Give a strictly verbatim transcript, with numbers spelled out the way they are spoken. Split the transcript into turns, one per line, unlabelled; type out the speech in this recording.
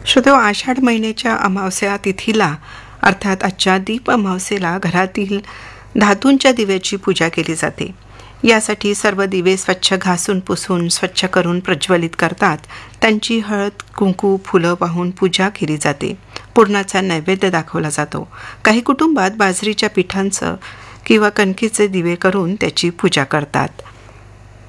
श्रोतो, आषाढ महिन्याच्या अमावस्या तिथीला अर्थात आजच्या दीप अमावस्येला घरातील धातूंच्या दिव्याची पूजा केली जाते. यासाठी सर्व दिवे स्वच्छ घासून पुसून स्वच्छ करून प्रज्वलित करतात. त्यांची हळद कुंकू फुलं वाहून पूजा केली जाते. पुरणाचा नैवेद्य दाखवला जातो. काही कुटुंबात बाजरीच्या पिठांचं किंवा कणकीचे दिवे करून त्याची पूजा करतात.